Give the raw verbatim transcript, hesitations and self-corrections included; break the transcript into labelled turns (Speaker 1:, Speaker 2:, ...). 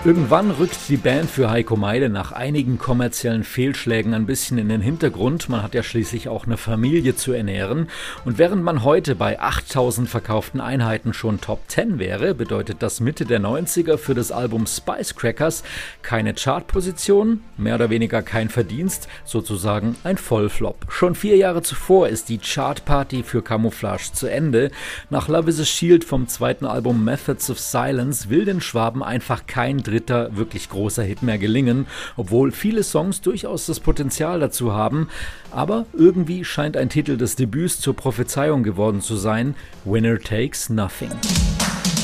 Speaker 1: Irgendwann rückt die Band für Heiko Meile nach einigen kommerziellen Fehlschlägen ein bisschen in den Hintergrund. Man hat ja schließlich auch eine Familie zu ernähren. Und während man heute bei achttausend verkauften Einheiten schon Top zehn wäre, bedeutet das Mitte der neunziger für das Album Spice Crackers keine Chartposition, mehr oder weniger kein Verdienst, sozusagen ein Vollflop. Schon vier Jahre zuvor ist die Chartparty für Camouflage zu Ende. Nach Love is a Shield vom zweiten Album Methods of Silence will den Schwaben einfach kein dritter wirklich großer Hit mehr gelingen, obwohl viele Songs durchaus das Potenzial dazu haben. Aber irgendwie scheint ein Titel des Debüts zur Prophezeiung geworden zu sein: Winner Takes Nothing.